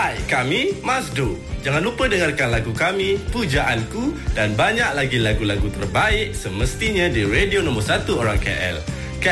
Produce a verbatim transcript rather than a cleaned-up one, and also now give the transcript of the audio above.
Hai, kami Mazdu. Jangan lupa dengarkan lagu kami, Pujaanku dan banyak lagi lagu-lagu terbaik semestinya di radio nombor satu orang K L.